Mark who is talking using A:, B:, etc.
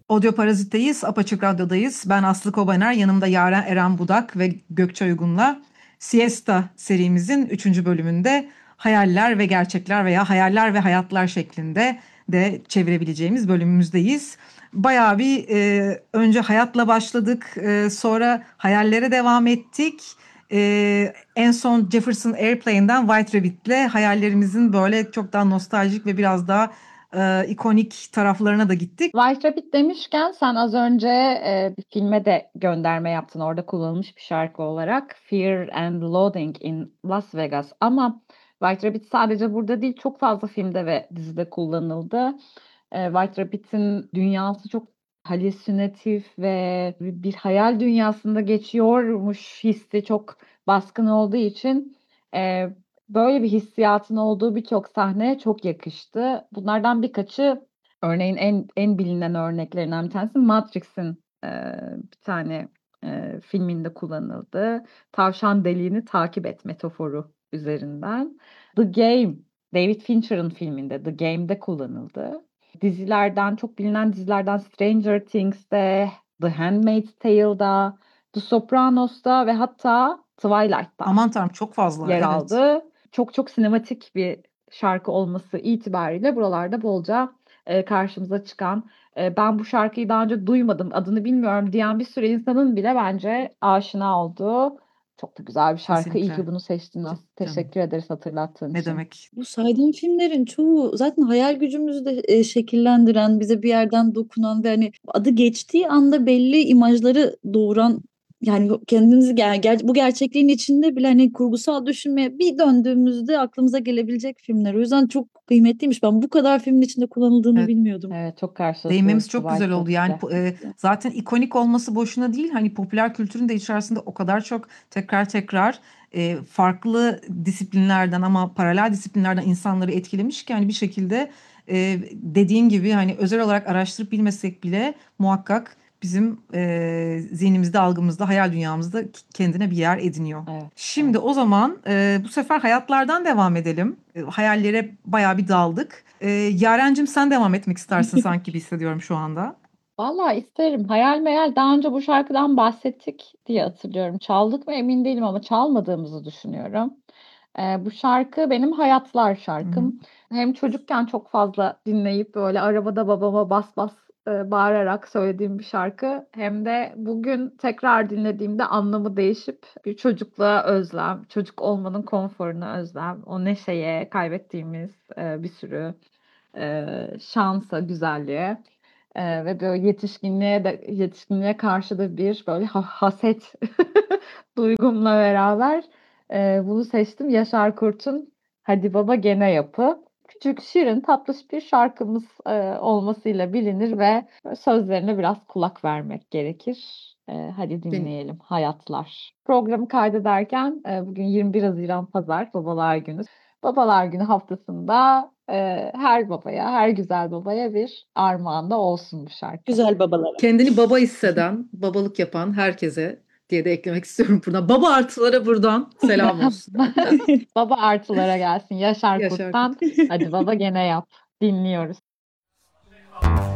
A: Audio Parazit'teyiz, Apaçık Radyo'dayız. Ben Aslı Kobaner, yanımda Yaren Eren Budak ve Gökçe Uygun'la Siesta serimizin 3. bölümünde hayaller ve gerçekler veya hayaller ve hayatlar şeklinde de çevirebileceğimiz bölümümüzdeyiz. Bayağı bir önce hayatla başladık, sonra hayallere devam ettik. En son Jefferson Airplane'den White Rabbit'le hayallerimizin böyle çok daha nostaljik ve biraz daha ikonik taraflarına da gittik.
B: White Rabbit demişken sen az önce bir filme de gönderme yaptın. Orada kullanılmış bir şarkı olarak Fear and Loathing in Las Vegas. Ama White Rabbit sadece burada değil, çok fazla filmde ve dizide kullanıldı. White Rabbit'in dünyası çok halüsinatif ve bir hayal dünyasında geçiyormuş hissi çok baskın olduğu için e, böyle bir hissiyatın olduğu birçok sahneye çok yakıştı. Bunlardan birkaçı, örneğin en bilinen örneklerinden bir tanesi Matrix'in bir tane filminde kullanıldı. Tavşan deliğini takip et metaforu üzerinden. The Game, David Fincher'ın filminde The Game'de kullanıldı. Çok bilinen dizilerden Stranger Things'te, The Handmaid's Tale'da, The Sopranos'ta ve hatta Twilight'ta
A: Aman tanrım, çok fazla,
B: yer
A: evet.
B: aldı. Çok çok sinematik bir şarkı olması itibariyle buralarda bolca karşımıza çıkan, ben bu şarkıyı daha önce duymadım, adını bilmiyorum diyen bir sürü insanın bile bence aşina olduğu çok da güzel bir şarkı. İyi
A: Kesinlikle.
B: ki bunu seçtiniz.
A: Canım.
B: Teşekkür ederiz hatırlattığın
A: Ne
B: için.
A: demek?
C: Bu saydığım filmlerin çoğu zaten hayal gücümüzü de şekillendiren, bize bir yerden dokunan ve hani adı geçtiği anda belli imajları doğuran, yani kendimizi bu gerçekliğin içinde bile hani kurgusal düşünmeye bir döndüğümüzde aklımıza gelebilecek filmler. O yüzden çok kıymetliymiş. Ben bu kadar filmin içinde kullanıldığını
A: Evet.
C: bilmiyordum.
B: Evet, çok karşılaşıyoruz
A: Değinmemiz çok güzel
B: White
A: oldu. Yani
B: Rabbit'te.
A: zaten ikonik olması boşuna değil. Hani popüler kültürün de içerisinde o kadar çok tekrar tekrar farklı disiplinlerden ama paralel disiplinlerden insanları etkilemiş ki hani bir şekilde dediğin gibi hani özel olarak araştırıp bilmesek bile muhakkak bizim zihnimizde, algımızda, hayal dünyamızda kendine bir yer ediniyor.
B: Evet,
A: Şimdi
B: evet.
A: o zaman bu sefer hayatlardan devam edelim. Hayallere bayağı bir daldık. Yarencim, sen devam etmek istersin sanki gibi hissediyorum şu anda.
B: Vallahi isterim. Hayal meyal, daha önce bu şarkıdan bahsettik diye hatırlıyorum. Çaldık mı emin değilim ama çalmadığımızı düşünüyorum. Bu şarkı benim hayatlar
A: Hı hı.
B: şarkım. Hem çocukken çok fazla dinleyip böyle arabada babama bas bas bağırarak söylediğim bir şarkı. Hem de bugün tekrar dinlediğimde anlamı değişip bir çocukluğa özlem, çocuk olmanın konforuna özlem, o neşeye, kaybettiğimiz bir sürü şansa, güzelliğe. Ve böyle yetişkinliğe karşı da bir böyle haset duygumla beraber bunu seçtim. Yaşar Kurt'un Hadi Baba Gene Yapı. Küçük, şirin, tatlış bir şarkımız olmasıyla bilinir ve sözlerine biraz kulak vermek gerekir. Hadi
A: Ben,
B: dinleyelim. Hayatlar. Programı kaydederken bugün 21 Haziran Pazar, Babalar Günü. Babalar Günü haftasında her babaya, her güzel babaya bir armağanda olsun bu şarkı.
C: Güzel babalara.
A: kendini baba hisseden, babalık yapan herkese diye de eklemek istiyorum buradan. Baba artılara buradan selam olsun.
B: Baba artılara gelsin. Yaşar
A: Yaşar Kut.
B: Kurt'tan Hadi Baba Gene Yap. Dinliyoruz.